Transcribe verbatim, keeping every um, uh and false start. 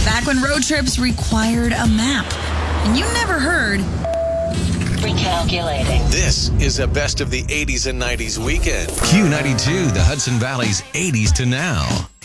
Back when road trips required a map. And you never heard... Recalculating. This is a best of the eighties and nineties weekend. Q ninety-two, the Hudson Valley's eighties to now.